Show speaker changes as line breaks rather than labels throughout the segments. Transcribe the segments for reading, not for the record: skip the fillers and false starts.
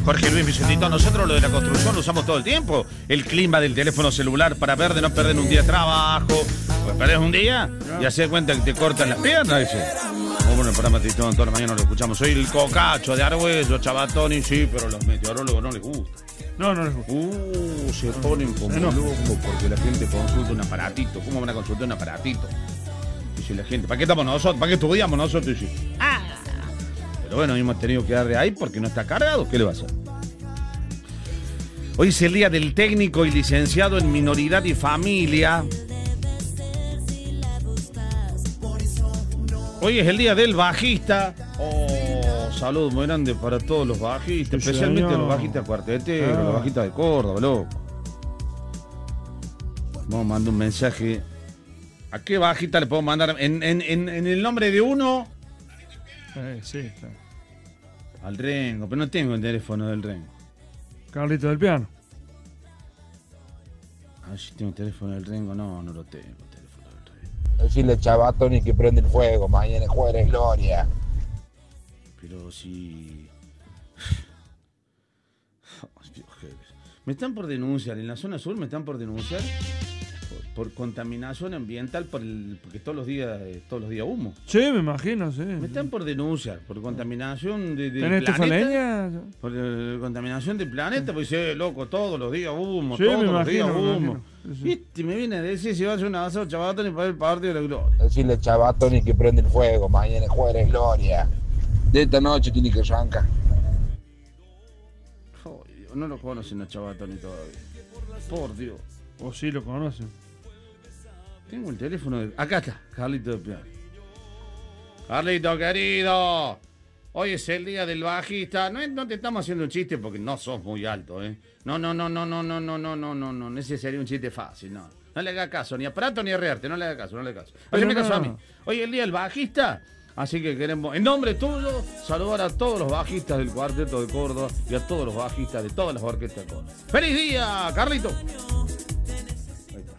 Jorge Luis Vicentito, nosotros lo de la construcción lo usamos todo el tiempo. El clima del teléfono celular para ver de no perder un día de trabajo. Pues perdés un día y haces cuenta que te cortan las piernas, dice. Bueno, el programa Titón, todas las mañanas lo escuchamos. Soy el cocacho de Argüello, Chabatoni, sí, pero a los meteorólogos no les gusta.
No les gusta.
Se ponen como locos porque la gente consulta un aparatito. ¿Cómo van a consultar un aparatito? Dice la gente, ¿para qué estamos nosotros? ¿Para qué estudiamos nosotros? Dice, pero bueno, hemos tenido que darle ahí porque no está cargado. ¿Qué le va a hacer? Hoy es el día del técnico y licenciado en minoridad y familia. Hoy es el día del bajista. Salud muy grande para todos los bajistas, sí, especialmente señor. Los bajistas cuarteteros, los bajistas de Córdoba, loco. Vamos a mandar un mensaje. ¿A qué bajista le puedo mandar? En el nombre de uno.
Sí.
Al Rengo, pero no tengo el teléfono del Rengo.
Carlito del piano.
A ver si tengo el teléfono del Rengo. No lo tengo el teléfono del Rengo.
Decirle a Chabatoni que prende el fuego, mañana jueves gloria.
Pero si... Me están por denunciar, en la zona sur me están por denunciar por contaminación ambiental porque todos los días humo.
Sí, me imagino, sí.
Me están por denunciar por contaminación del
planeta.
Por contaminación del planeta, pues loco, todos los días humo,
sí,
todos
los
días humo.
Sí.
Y me viene a decir si va a hacer una asado Chabatoni para el partido de la gloria.
Decirle a Chabatoni que prende el fuego, mañana jueves gloria. De esta noche tiene que arrancar.
Oh, no lo conocen a Chabatoni todavía. Por Dios.
O sí lo conocen.
Tengo el teléfono de... Acá está, Carlito de Piano. Carlito, querido. Hoy es el día del bajista. No te estamos haciendo un chiste porque no sos muy alto, ¿eh? No. Ese sería un chiste fácil, no. No le haga caso ni a Prato ni a Rearte, no le haga caso. Hazme caso a mí. Hoy es el día del bajista. Así que queremos, en nombre tuyo, saludar a todos los bajistas del Cuarteto de Córdoba y a todos los bajistas de todas las orquestas de Córdoba. ¡Feliz día, Carlito! Ahí está.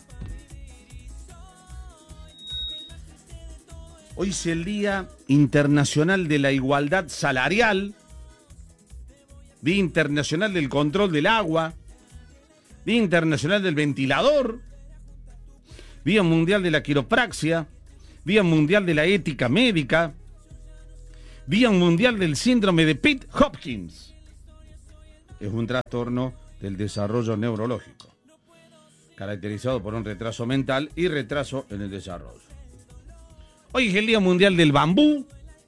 Hoy es el Día Internacional de la Igualdad Salarial, Día Internacional del Control del Agua, Día Internacional del Ventilador, Día Mundial de la Quiropraxia, Día Mundial de la Ética Médica, Día Mundial del Síndrome de Pitt-Hopkins. Es un trastorno del desarrollo neurológico, caracterizado por un retraso mental y retraso en el desarrollo. Hoy es el Día Mundial del Bambú.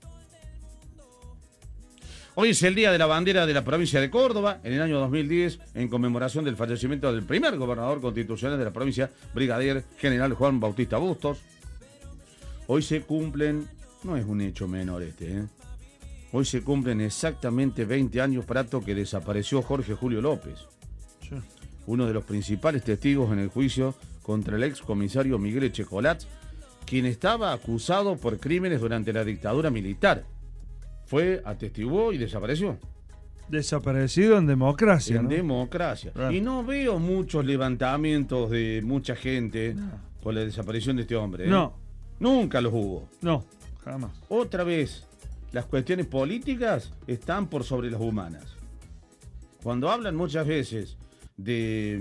Hoy es el Día de la Bandera de la provincia de Córdoba, en el año 2010, en conmemoración del fallecimiento del primer gobernador constitucional de la provincia, Brigadier General Juan Bautista Bustos. Hoy se cumplen, no es un hecho menor hoy se cumplen exactamente 20 años, Prato, que desapareció Jorge Julio López, sí, uno de los principales testigos en el juicio contra el excomisario Miguel Echecolat, quien estaba acusado por crímenes durante la dictadura militar. Atestiguó y desapareció.
Desaparecido en democracia.
En democracia. Claro. Y no veo muchos levantamientos de mucha gente por la desaparición de este hombre.
No.
Nunca los hubo.
No, jamás.
Otra vez, las cuestiones políticas están por sobre las humanas. Cuando hablan muchas veces de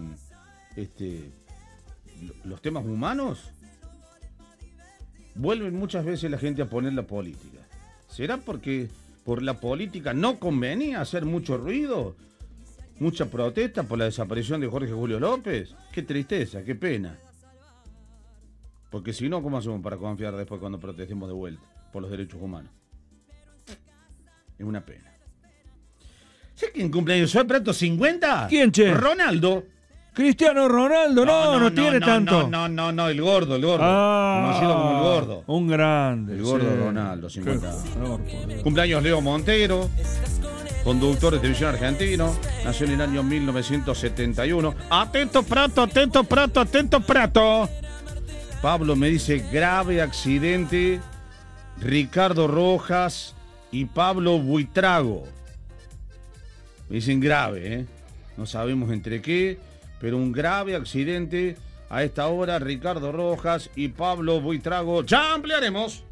los temas humanos, vuelven muchas veces la gente a poner la política. ¿Será porque por la política no convenía hacer mucho ruido? ¿Mucha protesta por la desaparición de Jorge Julio López? Qué tristeza, qué pena. Porque si no, ¿cómo hacemos para confiar después cuando protestemos de vuelta por los derechos humanos? Es una pena. ¿Sabes quién cumpleaños hoy, Prato? ¿50?
¿Quién, che?
Ronaldo.
Cristiano Ronaldo, no tiene tanto.
No, el gordo. Conocido como el gordo.
Un grande.
El gordo Ronaldo, 50 años. Cumpleaños Leo Montero, conductor de televisión argentino, nació en el año 1971. Atento Prato. Pablo me dice, grave accidente, Ricardo Rojas y Pablo Buitrago. Me dicen grave, no sabemos entre qué, pero un grave accidente a esta hora, Ricardo Rojas y Pablo Buitrago. Ya ampliaremos.